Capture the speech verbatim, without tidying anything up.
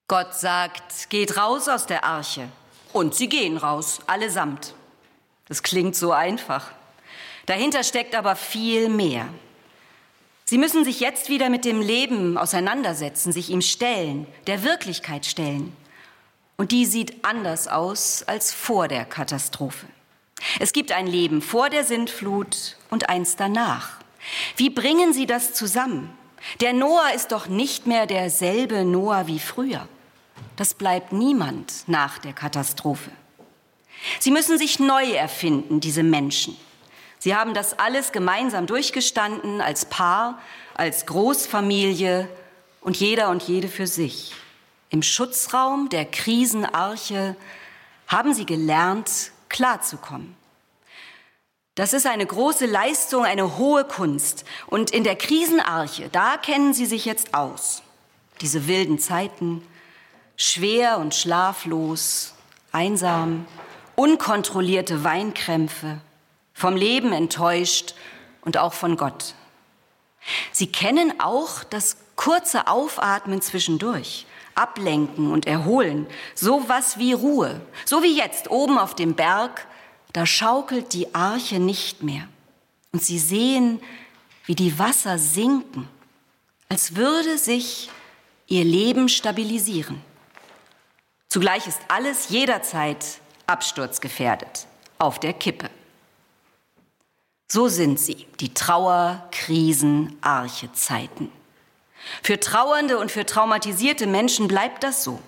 Gott sagt, geht raus aus der Arche. Und sie gehen raus, allesamt. Das klingt so einfach. Dahinter steckt aber viel mehr. Sie müssen sich jetzt wieder mit dem Leben auseinandersetzen, sich ihm stellen, der Wirklichkeit stellen. Und die sieht anders aus als vor der Katastrophe. Es gibt ein Leben vor der Sintflut und eins danach. Wie bringen Sie das zusammen? Der Noah ist doch nicht mehr derselbe Noah wie früher. Das bleibt niemand nach der Katastrophe. Sie müssen sich neu erfinden, diese Menschen. Sie haben das alles gemeinsam durchgestanden, als Paar, als Großfamilie und jeder und jede für sich. Im Schutzraum der Krisenarche haben sie gelernt, klarzukommen. Das ist eine große Leistung, eine hohe Kunst. Und in der Krisenarche, da kennen sie sich jetzt aus. Diese wilden Zeiten, schwer und schlaflos, einsam, unkontrollierte Weinkrämpfe, vom Leben enttäuscht und auch von Gott. Sie kennen auch das kurze Aufatmen zwischendurch, Ablenken und Erholen, sowas wie Ruhe, so wie jetzt oben auf dem Berg. Da schaukelt die Arche nicht mehr. Und sie sehen, wie die Wasser sinken, als würde sich ihr Leben stabilisieren. Zugleich ist alles jederzeit absturzgefährdet, auf der Kippe. So sind sie, die Trauer-Krisen-Arche-Zeiten. Für Trauernde und für traumatisierte Menschen bleibt das so.